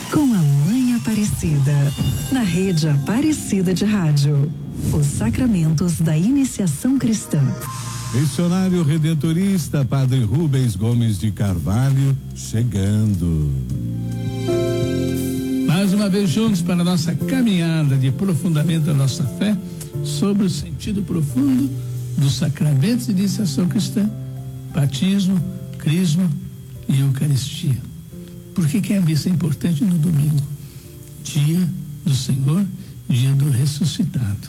com a Mãe Aparecida, na Rede Aparecida de Rádio. Os sacramentos da iniciação cristã. Missionário redentorista Padre Rubens Gomes de Carvalho chegando. Mais uma vez juntos para a nossa caminhada de aprofundamento da nossa fé sobre o sentido profundo dos sacramentos de iniciação cristã, batismo, crisma e Eucaristia. Por que a missa é importante no domingo? Dia do Senhor, dia do ressuscitado.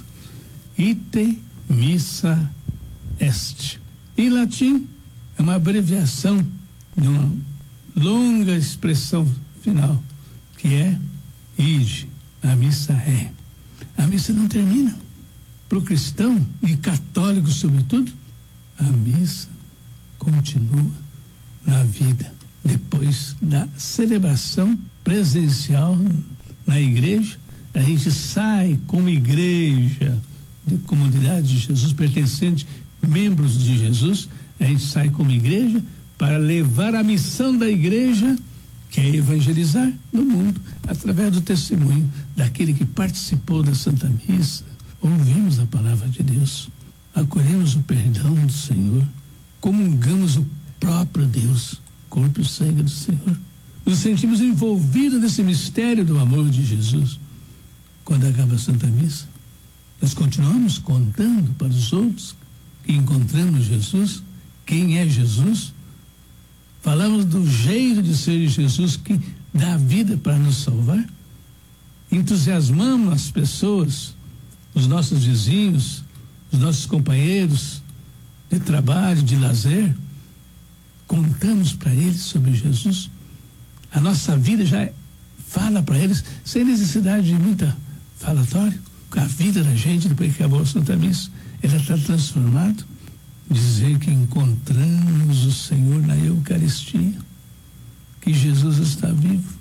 Ite missa est. Em latim, é uma abreviação de uma longa expressão final, que é ide, a missa é. A missa não termina. Para o cristão e católico, sobretudo, a missa continua na vida, depois da celebração presencial na igreja. A gente sai como igreja de comunidade de Jesus, pertencente, membros de Jesus, a gente sai como igreja para levar a missão da igreja, que é evangelizar no mundo, através do testemunho daquele que participou da Santa Missa. Ouvimos a palavra de Deus, acolhemos o perdão do Senhor, comungamos o próprio Deus, corpo e sangue do Senhor. Nos sentimos envolvidos nesse mistério do amor de Jesus. Quando acaba a Santa Missa, nós continuamos contando para os outros que encontramos Jesus, quem é Jesus. Falamos do jeito de ser de Jesus, que dá vida para nos salvar. Entusiasmamos as pessoas, os nossos vizinhos, os nossos companheiros de trabalho, de lazer. Contamos para eles sobre Jesus. A nossa vida já fala para eles, sem necessidade de muita falatório. A vida da gente, depois que acabou a Santa Missa, ela está transformada. Dizer que encontramos o Senhor na Eucaristia, que Jesus está vivo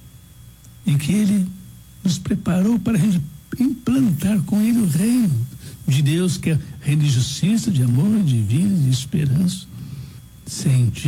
e que Ele nos preparou para a gente implantar com Ele o reino de Deus, que é reino de justiça, de amor, de vida, de esperança. Sentir